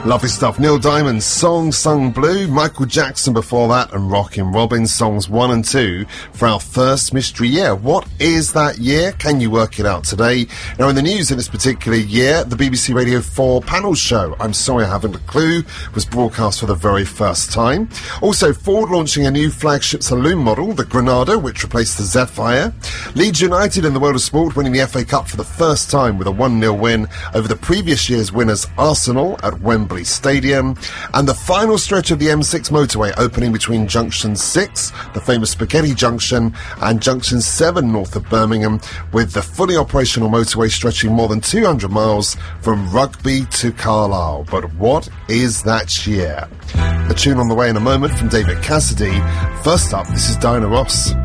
Lovely stuff. Neil Diamond's Song Sung Blue, Michael Jackson before that, and Rockin' Robin songs 1 and 2 for our first mystery year. What is that year? Can you work it out today? Now, in the news in this particular year, the BBC Radio 4 panel show, I'm Sorry I Haven't a Clue, was broadcast for the very first time. Also, Ford launching a new flagship saloon model, the Granada, which replaced the Zephyr. Leeds United in the world of sport winning the FA Cup for the first time with a 1-0 win over the previous year's winners Arsenal at Wembley Stadium, and the final stretch of the M6 motorway opening between Junction 6, the famous Spaghetti Junction, and Junction 7 north of Birmingham, with the fully operational motorway stretching more than 200 miles from Rugby to Carlisle. But what is that year? A tune on the way in a moment from David Cassidy. First up, this is Diana Ross.